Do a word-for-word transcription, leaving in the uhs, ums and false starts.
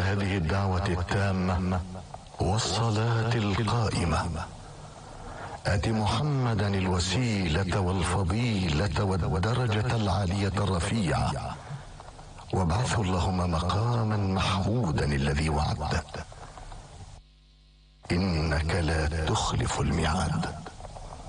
هذه الدعوة التامة والصلاة القائمة آت محمدا الوسيلة والفضيلة والدرجة العالية الرفيعة وابعثه اللهم مقاما محمودا الذي وعدته إنك لا تخلف الميعاد.